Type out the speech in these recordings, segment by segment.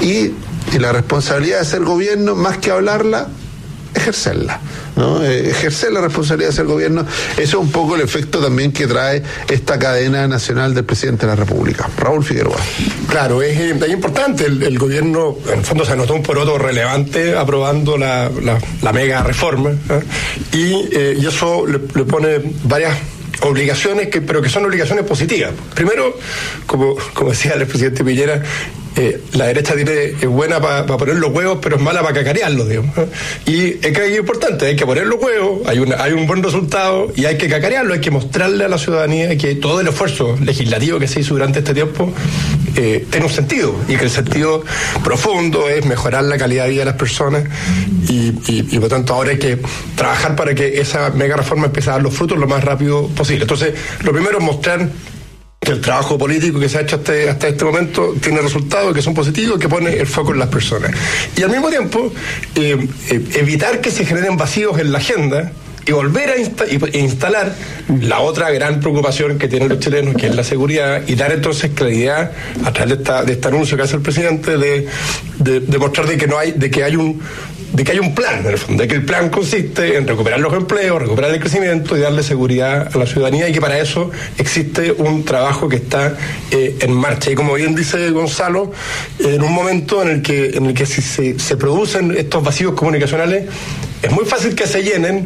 y la responsabilidad de ser gobierno, más que hablarla, ejercerla, ¿no? Ejercer la responsabilidad de ser gobierno. Eso es un poco el efecto también que trae esta cadena nacional del presidente de la República. Raúl Figueroa. Claro, es importante. El gobierno, en el fondo, se anotó un poroto relevante aprobando la mega reforma, y eso le pone varias obligaciones, pero que son obligaciones positivas. Primero, como decía el presidente Piñera, la derecha es buena para poner los huevos, pero es mala para cacarearlos, digamos. Y es que es importante, hay que poner los huevos, hay un buen resultado y hay que cacarearlo, hay que mostrarle a la ciudadanía que todo el esfuerzo legislativo que se hizo durante este tiempo tiene un sentido, y que el sentido profundo es mejorar la calidad de vida de las personas, y por tanto ahora hay que trabajar para que esa mega reforma empiece a dar los frutos lo más rápido posible. Entonces, lo primero es mostrar que el trabajo político que se ha hecho hasta este momento tiene resultados que son positivos, que pone el foco en las personas. Y al mismo tiempo, evitar que se generen vacíos en la agenda y volver a instalar la otra gran preocupación que tienen los chilenos, que es la seguridad, y dar entonces claridad a través de este anuncio que hace el presidente de mostrar de que hay un plan, en el fondo, de que el plan consiste en recuperar los empleos, recuperar el crecimiento y darle seguridad a la ciudadanía, y que para eso existe un trabajo que está en marcha. Y como bien dice Gonzalo, en un momento en el que si se producen estos vacíos comunicacionales, es muy fácil que se llenen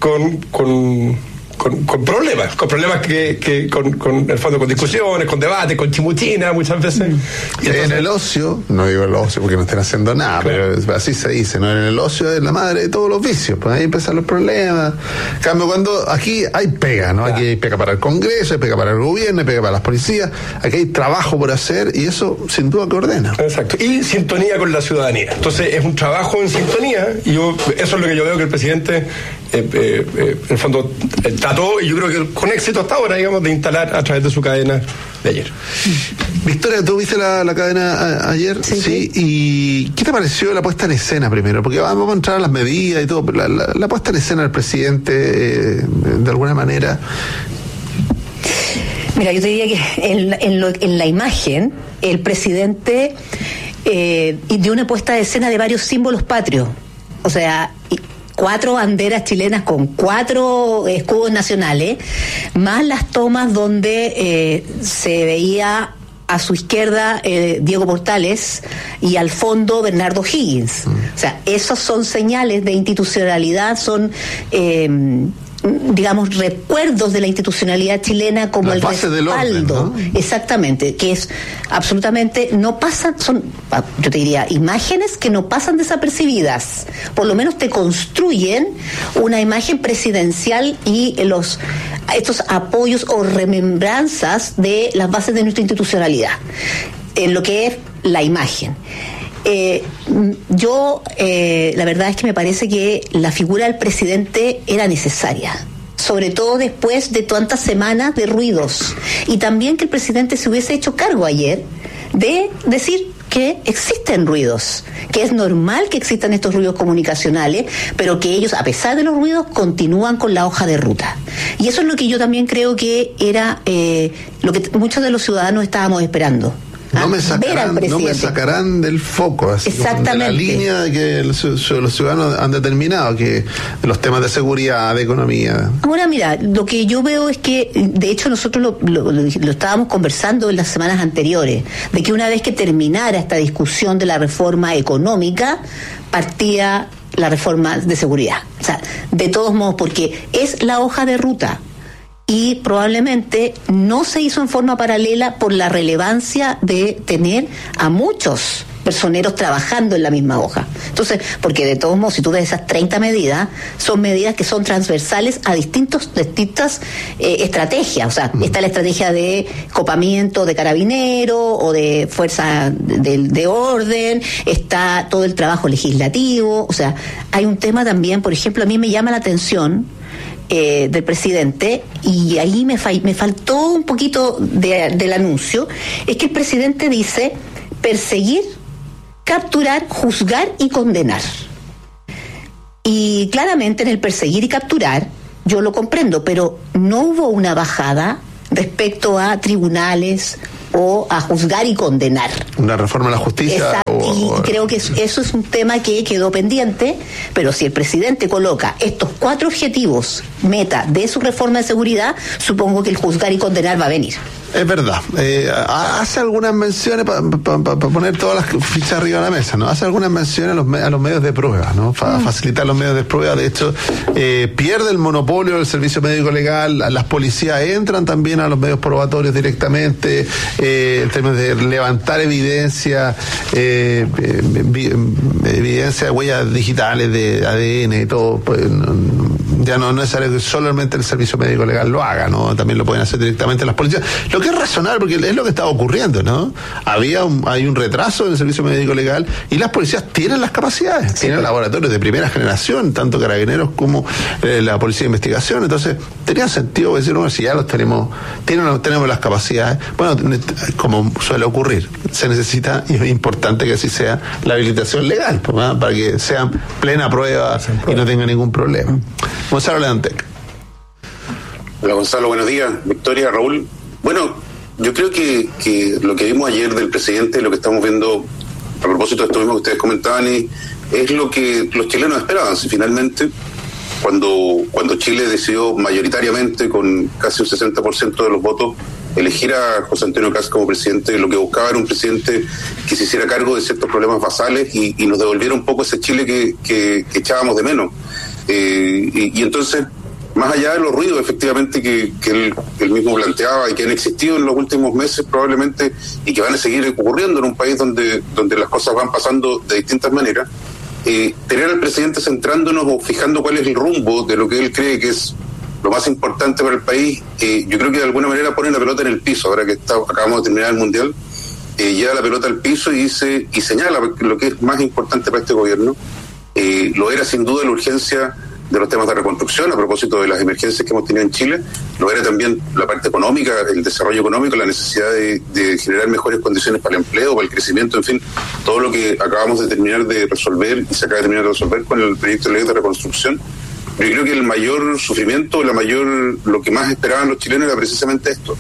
con problemas que con el fondo, con discusiones, con debates, con chimuchina muchas veces. Y entonces, en el ocio, no digo el ocio porque no estén haciendo nada, claro, pero así se dice, ¿no? En el ocio es la madre de todos los vicios, pues ahí empiezan los problemas. En cambio, cuando aquí hay pega, ¿no? Claro. Aquí hay pega para el Congreso, hay pega para el gobierno, hay pega para las policías, aquí hay trabajo por hacer, y eso sin duda que ordena. Exacto, y sintonía con la ciudadanía. Entonces es un trabajo en sintonía, y eso es lo que yo veo que el presidente en el fondo trató, y yo creo que con éxito hasta ahora, digamos, de instalar a través de su cadena de ayer. Victoria, ¿tú viste la cadena ayer? Sí. ¿Y qué te pareció la puesta en escena primero? Porque vamos a entrar a las medidas y todo, pero la puesta en escena del presidente, de alguna manera. Mira, yo te diría que en la imagen, el presidente dio una puesta de escena de varios símbolos patrios. O sea, 4 banderas chilenas con 4 escudos nacionales, más las tomas donde se veía a su izquierda Diego Portales y al fondo Bernardo Higgins. O sea, esos son señales de institucionalidad, son digamos, recuerdos de la institucionalidad chilena, como el respaldo del orden, ¿no? Exactamente, que es absolutamente, no pasan, son, yo te diría, imágenes que no pasan desapercibidas, por lo menos te construyen una imagen presidencial y estos apoyos o remembranzas de las bases de nuestra institucionalidad, en lo que es la imagen. La verdad es que me parece que la figura del presidente era necesaria, sobre todo después de tantas semanas de ruidos, y también que el presidente se hubiese hecho cargo ayer de decir que existen ruidos, que es normal que existan estos ruidos comunicacionales, pero que ellos, a pesar de los ruidos, continúan con la hoja de ruta. Y eso es lo que yo también creo que era lo que muchos de los ciudadanos estábamos esperando. No me sacarán del foco, así, exactamente, de la línea que los ciudadanos han determinado, que los temas de seguridad, de economía. Ahora mira, lo que yo veo es que, de hecho, nosotros lo estábamos conversando en las semanas anteriores, de que una vez que terminara esta discusión de la reforma económica, partía la reforma de seguridad. O sea, de todos modos, porque es la hoja de ruta. Y probablemente no se hizo en forma paralela por la relevancia de tener a muchos personeros trabajando en la misma hoja. Entonces, porque de todos modos, si tú ves esas 30 medidas, son medidas que son transversales a distintas estrategias. O sea, está la estrategia de copamiento de carabineros o de fuerza de orden, está todo el trabajo legislativo. O sea, hay un tema también, por ejemplo, a mí me llama la atención del presidente, y ahí me faltó un poquito del anuncio, es que el presidente dice perseguir, capturar, juzgar y condenar. Y claramente en el perseguir y capturar yo lo comprendo, pero no hubo una bajada respecto a tribunales o a juzgar y condenar. Una reforma a la justicia. Exacto. Y creo que eso es un tema que quedó pendiente, pero si el presidente coloca estos 4 objetivos meta de su reforma de seguridad, supongo que el juzgar y condenar va a venir. Es verdad. Hace algunas menciones, para poner todas las fichas arriba de la mesa, ¿no? Hace algunas menciones a los medios de prueba, ¿no? Facilitar los medios de prueba. De hecho, pierde el monopolio del servicio médico legal. Las policías entran también a los medios probatorios directamente, en términos de levantar evidencia, evidencia de huellas digitales, de ADN y todo. Pues, ya no es necesario que solamente el servicio médico legal lo haga, ¿no? También lo pueden hacer directamente las policías. Lo que es razonable, porque es lo que estaba ocurriendo, ¿no? Hay un retraso en el servicio médico legal y las policías tienen las capacidades, sí, tienen laboratorios de primera generación, tanto Carabineros como la Policía de Investigación. Entonces, tenía sentido decir, bueno, si ya los tenemos las capacidades, bueno, como suele ocurrir, se necesita, y es importante que así sea, la habilitación legal, para que sean plena prueba y no tenga ningún problema. Gonzalo Leantec. Hola Gonzalo, buenos días. Victoria, Raúl. Bueno, yo creo que lo que vimos ayer del presidente, lo que estamos viendo a propósito de esto mismo que ustedes comentaban, es lo que los chilenos esperaban. Si finalmente, cuando Chile decidió mayoritariamente, con casi un 60% de los votos, elegir a José Antonio Kast como presidente, lo que buscaba era un presidente que se hiciera cargo de ciertos problemas basales y nos devolviera un poco ese Chile que echábamos de menos. Y entonces, más allá de los ruidos efectivamente que él mismo planteaba y que han existido en los últimos meses probablemente y que van a seguir ocurriendo en un país donde las cosas van pasando de distintas maneras, tener al presidente centrándonos o fijando cuál es el rumbo de lo que él cree que es lo más importante para el país, yo creo que de alguna manera pone la pelota en el piso. Ahora que acabamos de terminar el Mundial, lleva la pelota al piso y señala lo que es más importante para este gobierno. Lo era sin duda la urgencia de los temas de reconstrucción a propósito de las emergencias que hemos tenido en Chile, lo era también la parte económica, el desarrollo económico, la necesidad de generar mejores condiciones para el empleo, para el crecimiento, en fin, todo lo que acabamos de terminar de resolver y se acaba de terminar de resolver con el proyecto de ley de reconstrucción. Yo creo que el mayor sufrimiento, lo que más esperaban los chilenos era precisamente esto,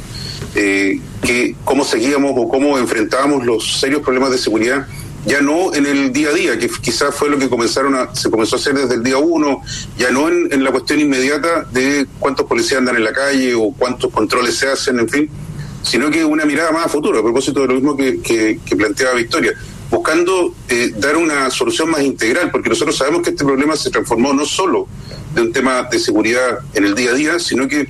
que cómo seguíamos o cómo enfrentábamos los serios problemas de seguridad, ya no en el día a día, que quizás fue lo que se comenzó a hacer desde el día 1, ya no en la cuestión inmediata de cuántos policías andan en la calle o cuántos controles se hacen, en fin, sino que una mirada más a futuro, a propósito de lo mismo que planteaba Victoria, buscando dar una solución más integral, porque nosotros sabemos que este problema se transformó no solo de un tema de seguridad en el día a día, sino que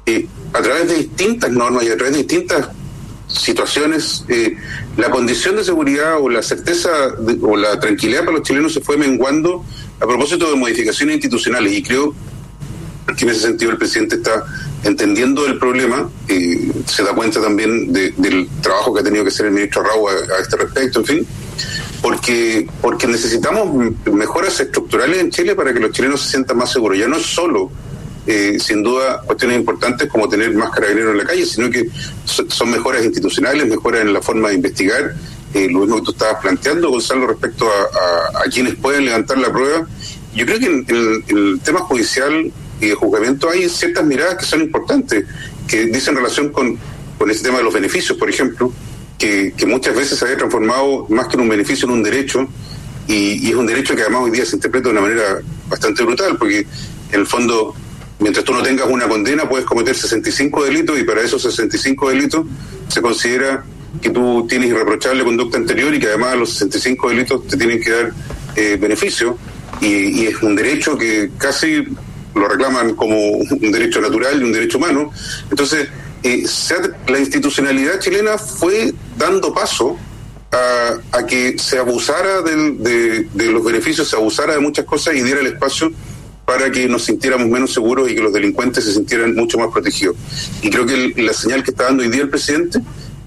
a través de distintas normas y a través de distintas situaciones, la condición de seguridad o la certeza o la tranquilidad para los chilenos se fue menguando a propósito de modificaciones institucionales, y creo que en ese sentido el presidente está entendiendo el problema, se da cuenta también del trabajo que ha tenido que hacer el ministro Raúl a este respecto, en fin, porque necesitamos mejoras estructurales en Chile para que los chilenos se sientan más seguros. Ya no es solo sin duda cuestiones importantes como tener más carabineros en la calle, sino que son mejoras institucionales, mejoras en la forma de investigar, lo mismo que tú estabas planteando, Gonzalo, respecto a quienes pueden levantar la prueba. Yo creo que en el tema judicial y de juzgamiento hay ciertas miradas que son importantes, que dicen relación con ese tema de los beneficios, por ejemplo, que muchas veces se había transformado más que en un beneficio en un derecho, y es un derecho que además hoy día se interpreta de una manera bastante brutal, porque en el fondo, mientras tú no tengas una condena, puedes cometer 65 delitos, y para esos 65 delitos se considera que tú tienes irreprochable conducta anterior y que además los 65 delitos te tienen que dar beneficio, y es un derecho que casi lo reclaman como un derecho natural y un derecho humano. Entonces, la institucionalidad chilena fue dando paso a que se abusara de los beneficios, se abusara de muchas cosas y diera el espacio para que nos sintiéramos menos seguros y que los delincuentes se sintieran mucho más protegidos. Y creo que la señal que está dando hoy día el presidente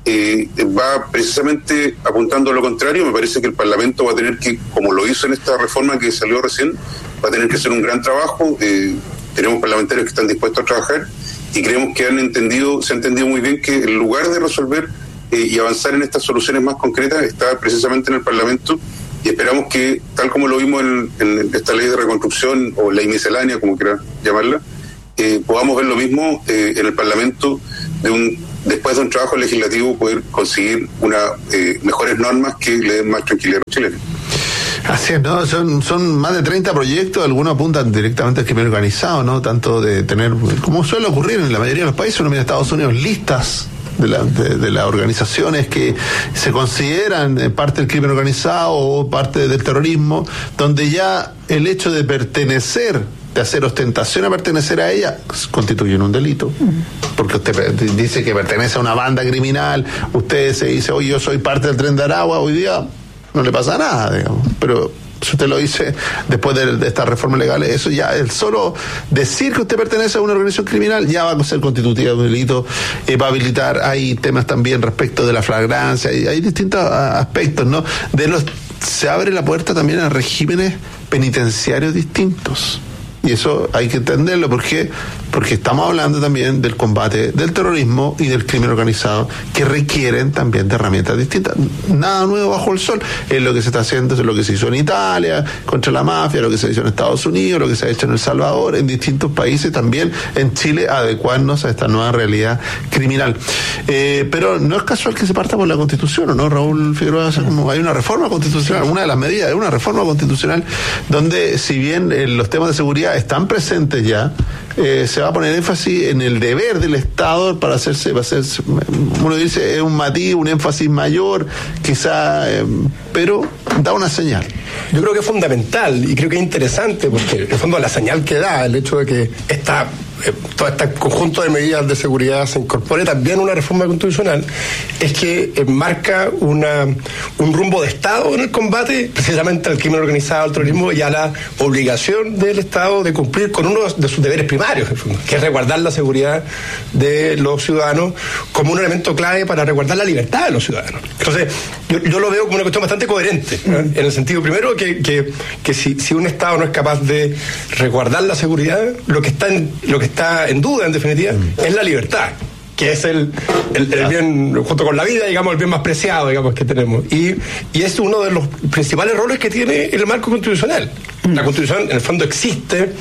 va precisamente apuntando a lo contrario. Me parece que el Parlamento va a tener que, como lo hizo en esta reforma que salió recién, va a tener que hacer un gran trabajo. Tenemos parlamentarios que están dispuestos a trabajar y creemos que se ha entendido muy bien que en lugar de resolver y avanzar en estas soluciones más concretas, está precisamente en el Parlamento, y esperamos que, tal como lo vimos en esta ley de reconstrucción o ley miscelánea, como quieran llamarla, podamos ver lo mismo en el Parlamento, de un después de un trabajo legislativo, poder conseguir mejores normas que le den más tranquilidad a los chilenos. Así es, ¿no? Son más de 30 proyectos, algunos apuntan directamente al crimen organizado, ¿no? Tanto de tener, como suele ocurrir en la mayoría de los países, uno mira Estados Unidos, listas de las organizaciones que se consideran parte del crimen organizado o parte del terrorismo, donde ya el hecho de pertenecer, de hacer ostentación a pertenecer a ella, constituye un delito. Porque usted dice que pertenece a una banda criminal, usted se dice, oye, yo soy parte del Tren de Aragua, hoy día no le pasa nada, digamos. Pero si usted lo dice después de estas reformas legales, eso ya, el solo decir que usted pertenece a una organización criminal ya va a ser constitutiva de un delito, va a habilitar. Hay temas también respecto de la flagrancia, hay distintos aspectos, ¿no? Se abre la puerta también a regímenes penitenciarios distintos. Y eso hay que entenderlo, porque estamos hablando también del combate del terrorismo y del crimen organizado, que requieren también de herramientas distintas. Nada nuevo bajo el sol. Es lo que se está haciendo, es lo que se hizo en Italia contra la mafia, lo que se hizo en Estados Unidos, lo que se ha hecho en El Salvador, en distintos países, también en Chile, adecuarnos a esta nueva realidad criminal. Pero no es casual que se parta por la Constitución, ¿o no, Raúl Figueroa? O sea, como hay una reforma constitucional, una de las medidas es una reforma constitucional donde, si bien los temas de seguridad están presentes ya, se va a poner énfasis en el deber del Estado para hacerse, uno dice, es un matiz, un énfasis mayor, quizá, pero da una señal. Yo creo que es fundamental y creo que es interesante, porque en el fondo la señal que da el hecho de que todo este conjunto de medidas de seguridad se incorpore también una reforma constitucional, es que marca un rumbo de Estado en el combate precisamente al crimen organizado, al terrorismo, y a la obligación del Estado de cumplir con uno de sus deberes primarios, que es resguardar la seguridad de los ciudadanos como un elemento clave para resguardar la libertad de los ciudadanos. Entonces, yo lo veo como una cuestión bastante coherente, ¿no? En el sentido, primero, que si un Estado no es capaz de resguardar la seguridad, lo que está en duda, en definitiva, es la libertad, que es el bien, junto con la vida, digamos, el bien más preciado, digamos, que tenemos. Y es uno de los principales roles que tiene el marco constitucional. La Constitución, en el fondo, existe